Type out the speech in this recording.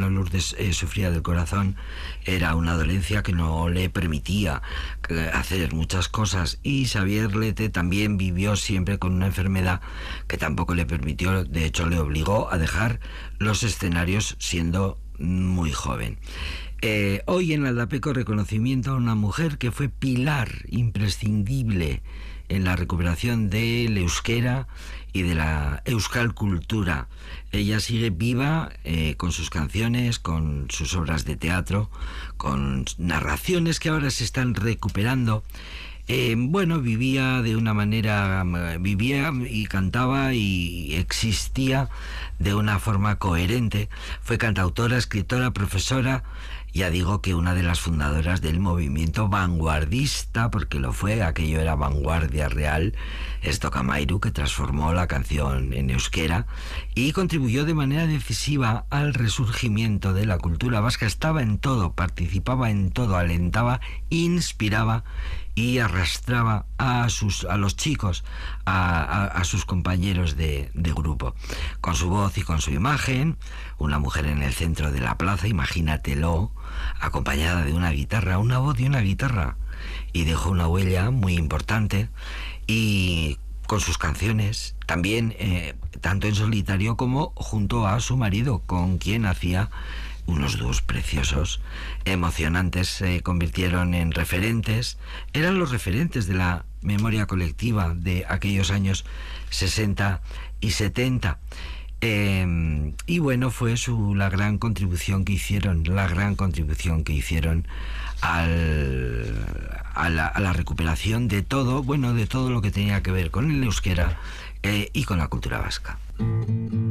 Bueno, Lourdes sufría del corazón, era una dolencia que no le permitía hacer muchas cosas, y Xavier Lete también vivió siempre con una enfermedad que tampoco le permitió, de hecho le obligó a dejar los escenarios siendo muy joven. Hoy en Aldapeco reconocimiento a una mujer que fue pilar imprescindible en la recuperación del euskera y de la euskal cultura. Ella sigue viva con sus canciones, con sus obras de teatro, con narraciones que ahora se están recuperando. Vivía de una manera, vivía y cantaba y existía de una forma coherente. Fue cantautora, escritora, profesora. Ya digo que una de las fundadoras del movimiento vanguardista, porque lo fue, aquello era vanguardia real, es Tokamairu, que transformó la canción en euskera y contribuyó de manera decisiva al resurgimiento de la cultura vasca. Estaba en todo, participaba en todo, alentaba, inspiraba y arrastraba a los chicos, a sus compañeros de grupo. Con su voz y con su imagen, una mujer en el centro de la plaza, imagínatelo, acompañada de una guitarra, una voz y una guitarra, y dejó una huella muy importante, y con sus canciones, también tanto en solitario como junto a su marido, con quien hacía unos dúos preciosos, emocionantes. Se convirtieron en referentes, eran los referentes de la memoria colectiva de aquellos años 60 y 70. Y bueno, fue la gran contribución que hicieron, a la recuperación de todo, de todo lo que tenía que ver con el euskera y con la cultura vasca.